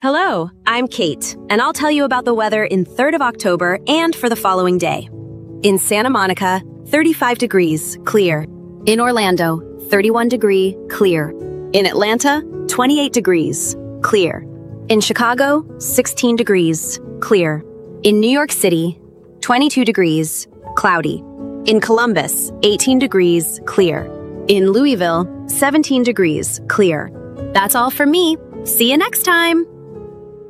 Hello, I'm Kate, and I'll tell you about the weather in 3rd of October and for the following day. In Santa Monica, 35 degrees, clear. In Orlando, 31 degree, clear. In Atlanta, 28 degrees, clear. In Chicago, 16 degrees, clear. In New York City, 22 degrees, cloudy. In Columbus, 18 degrees, clear. In Louisville, 17 degrees, clear. That's all from me. See you next time.